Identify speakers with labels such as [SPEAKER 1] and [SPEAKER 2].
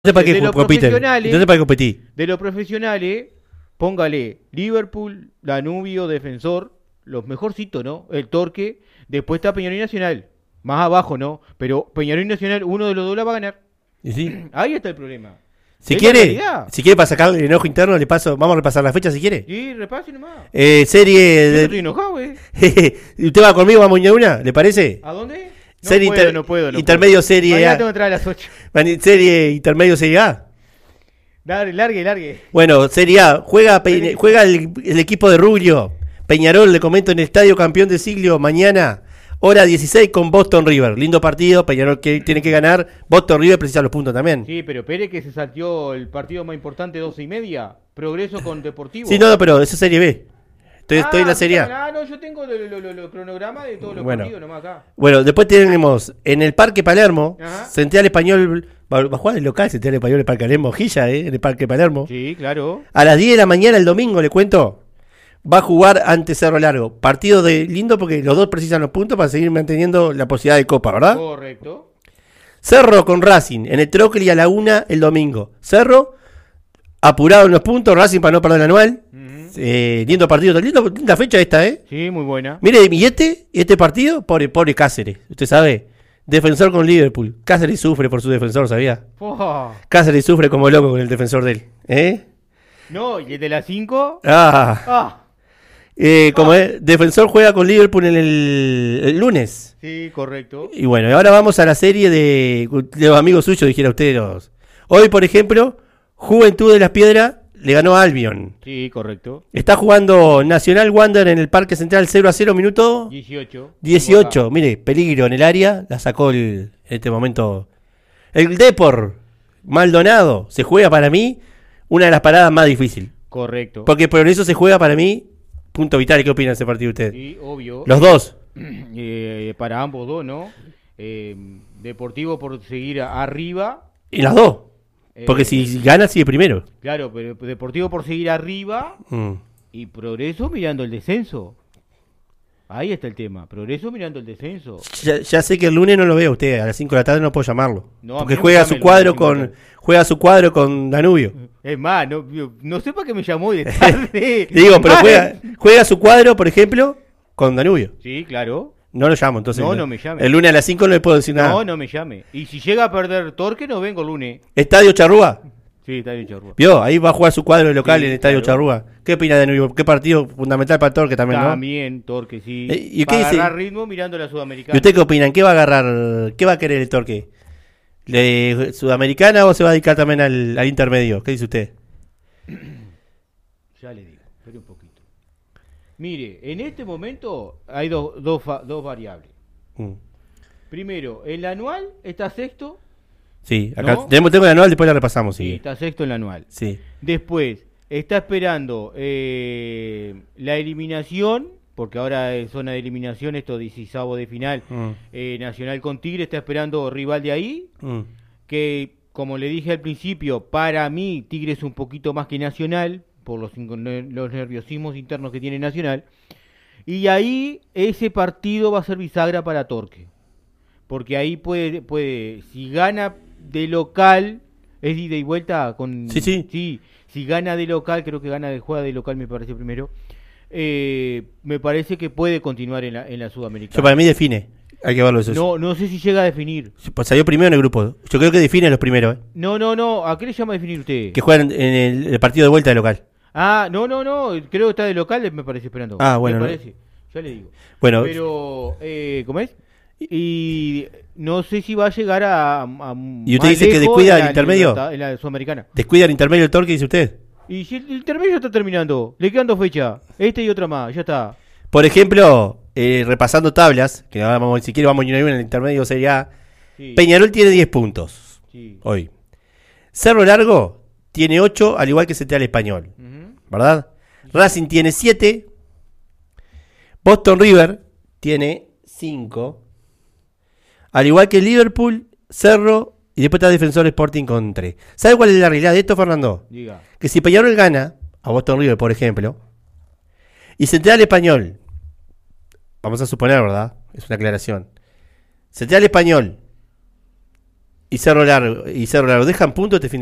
[SPEAKER 1] para qué
[SPEAKER 2] De los
[SPEAKER 1] compiten.
[SPEAKER 2] profesionales,
[SPEAKER 1] Entonces para qué competí.
[SPEAKER 2] de los profesionales, póngale Liverpool, Danubio, Defensor, los mejorcitos, ¿no? El Torque, después está Peñarol y Nacional, más abajo, ¿no? Pero Peñarol y Nacional, uno de los dos la va a ganar.
[SPEAKER 1] ¿Y sí?
[SPEAKER 2] Ahí está el problema.
[SPEAKER 1] Si
[SPEAKER 2] Es la
[SPEAKER 1] quiere,
[SPEAKER 2] realidad.
[SPEAKER 1] si quiere para sacar el enojo interno, le paso, vamos a repasar la fecha si quiere.
[SPEAKER 2] Sí, repase nomás.
[SPEAKER 1] Serie
[SPEAKER 2] Yo no
[SPEAKER 1] de...
[SPEAKER 2] estoy enojado,
[SPEAKER 1] ¿Usted va conmigo? ¿Vamos a una? ¿Le parece?
[SPEAKER 2] ¿A dónde? No
[SPEAKER 1] Serie
[SPEAKER 2] puedo, no puedo.
[SPEAKER 1] intermedio serie
[SPEAKER 2] Mañana
[SPEAKER 1] A.
[SPEAKER 2] tengo que entrar a las 8.
[SPEAKER 1] Serie intermedio serie A.
[SPEAKER 2] Largue.
[SPEAKER 1] Bueno, serie A. Juega el equipo de Rubio. Peñarol, le comento, en el Estadio Campeón de Siglo, mañana, hora 16 con Boston River. Lindo partido, Peñarol que tiene que ganar. Boston River precisa los puntos también.
[SPEAKER 2] Sí, pero Pérez que se salteó el partido más importante, 12:30. Progreso con Deportivo.
[SPEAKER 1] Sí, no, pero eso es serie B. Estoy en la serie A.
[SPEAKER 2] No, yo tengo los cronogramas de todos los
[SPEAKER 1] Bueno.
[SPEAKER 2] partidos nomás acá.
[SPEAKER 1] Bueno, después tenemos en el Parque Palermo,
[SPEAKER 2] Ajá.
[SPEAKER 1] Central Español, va a jugar el local Central Español, el Parque Palermo, Gilla, en el Parque Palermo.
[SPEAKER 2] Sí, claro.
[SPEAKER 1] A las 10 de la mañana el domingo, le cuento, va a jugar ante Cerro Largo. Partido lindo porque los dos precisan los puntos para seguir manteniendo la posibilidad de Copa, ¿verdad?
[SPEAKER 2] Correcto.
[SPEAKER 1] Cerro con Racing, en el Trócoli a la 1 el domingo. Cerro, apurado en los puntos, Racing para no perder el anual. Lindo partido, linda fecha esta, ¿eh?
[SPEAKER 2] Sí, muy buena.
[SPEAKER 1] Mire, y este partido, pobre Cáceres, usted sabe, defensor con Liverpool. Cáceres sufre por su defensor, ¿sabía?
[SPEAKER 2] Oh.
[SPEAKER 1] Cáceres sufre como loco con el defensor de él, ¿eh?
[SPEAKER 2] No, y el de las 5.
[SPEAKER 1] Como defensor juega con Liverpool en el lunes.
[SPEAKER 2] Sí, correcto.
[SPEAKER 1] Y bueno, y ahora vamos a la serie de los amigos suyos, dijera usted. Hoy, por ejemplo, Juventud de las Piedras le ganó a Albion.
[SPEAKER 2] Sí, correcto.
[SPEAKER 1] Está jugando Nacional Wander en el Parque Central 0-0, minuto 18. Mire, peligro en el área, la sacó en este momento. El Depor Maldonado se juega para mí una de las paradas más difíciles.
[SPEAKER 2] Correcto.
[SPEAKER 1] Porque por eso se juega para mí punto vital. ¿Qué opina de ese partido usted?
[SPEAKER 2] Sí, obvio.
[SPEAKER 1] Los dos.
[SPEAKER 2] Para ambos dos, ¿no? Deportivo por seguir arriba.
[SPEAKER 1] Y las dos. Porque si gana, sigue primero.
[SPEAKER 2] Claro, pero Deportivo por seguir arriba y Progreso mirando el descenso. Ahí está el tema. Progreso mirando el descenso.
[SPEAKER 1] Ya sé que el lunes no lo veo usted. A las 5 de la tarde no puedo llamarlo.
[SPEAKER 2] No,
[SPEAKER 1] porque
[SPEAKER 2] a mí
[SPEAKER 1] juega
[SPEAKER 2] no
[SPEAKER 1] su
[SPEAKER 2] me
[SPEAKER 1] cuadro
[SPEAKER 2] llame,
[SPEAKER 1] juega su cuadro con Danubio.
[SPEAKER 2] Es más, no sé para qué me llamó de tarde.
[SPEAKER 1] Digo, pero juega su cuadro, por ejemplo, con Danubio.
[SPEAKER 2] Sí, claro.
[SPEAKER 1] No lo llamo, entonces.
[SPEAKER 2] No me llame.
[SPEAKER 1] El lunes a las 5 no le puedo decir nada.
[SPEAKER 2] No me llame. Y si llega a perder Torque, no vengo el lunes.
[SPEAKER 1] Estadio Charrúa.
[SPEAKER 2] Sí, está bien, Chorro.
[SPEAKER 1] ¿Vio? Ahí va a jugar su cuadro local
[SPEAKER 2] Sí,
[SPEAKER 1] en el Estadio
[SPEAKER 2] claro.
[SPEAKER 1] Charrúa. ¿Qué opina de Danubio? ¿Qué partido fundamental para Torque también, no?
[SPEAKER 2] También, Torque, sí.
[SPEAKER 1] ¿Y
[SPEAKER 2] Va
[SPEAKER 1] qué
[SPEAKER 2] a
[SPEAKER 1] dice?
[SPEAKER 2] agarrar ritmo mirando la Sudamericana.
[SPEAKER 1] ¿Y usted qué opinan? ¿Qué va a agarrar? ¿Qué va a querer el Torque? ¿De Sudamericana o se va a dedicar también al intermedio? ¿Qué dice usted?
[SPEAKER 2] Ya le digo, espere un poquito. Mire, en este momento hay dos variables. Primero, el anual está sexto.
[SPEAKER 1] Sí, acá
[SPEAKER 2] ¿No?
[SPEAKER 1] tengo el anual, después la repasamos.
[SPEAKER 2] Sí,
[SPEAKER 1] Sí.
[SPEAKER 2] está sexto en el anual.
[SPEAKER 1] Sí.
[SPEAKER 2] Después, está esperando la eliminación, porque ahora es zona de eliminación, esto 16avos de final. Nacional con Tigre está esperando rival de ahí, que como le dije al principio, para mí Tigre es un poquito más que Nacional, por los nerviosismos internos que tiene Nacional. Y ahí ese partido va a ser bisagra para Torque. Porque ahí puede, si gana de local, es ida y vuelta con...
[SPEAKER 1] Sí.
[SPEAKER 2] Si gana de local, creo que juega de local, me parece primero. Me parece que puede continuar en la Sudamericana.
[SPEAKER 1] Yo para mí define. Hay que verlo eso.
[SPEAKER 2] No sé si llega a definir.
[SPEAKER 1] Pues salió primero en el grupo. Yo creo que define los primeros.
[SPEAKER 2] No. ¿A qué le llama definir usted?
[SPEAKER 1] Que juegan en el partido de vuelta de local.
[SPEAKER 2] No. Creo que está de local, me parece esperando.
[SPEAKER 1] Bueno.
[SPEAKER 2] Me parece. Ya le digo.
[SPEAKER 1] Bueno.
[SPEAKER 2] Pero, ¿cómo es? Y no sé si va a llegar a
[SPEAKER 1] ¿Y usted dice que descuida el intermedio?
[SPEAKER 2] En la Sudamericana.
[SPEAKER 1] ¿Descuida el intermedio del Torque, dice usted?
[SPEAKER 2] Y si el intermedio ya está terminando, le quedan 2 fechas, y otra más, ya está.
[SPEAKER 1] Por ejemplo, repasando tablas, que ahora si quiere vamos a ir en el intermedio Serie A.
[SPEAKER 2] Sí.
[SPEAKER 1] Peñarol tiene 10 puntos hoy. Cerro Largo tiene 8, al igual que Central Español. ¿Verdad? Racing tiene 7. Boston River tiene 5. Al igual que Liverpool, Cerro y después está Defensor Sporting con 3. ¿Sabe cuál es la realidad de esto, Fernando?
[SPEAKER 2] Diga.
[SPEAKER 1] Que si Peñarol gana a Boston River, por ejemplo, y Central Español, vamos a suponer, ¿verdad? Es una aclaración. Central Español y Cerro Largo dejan puntos este fin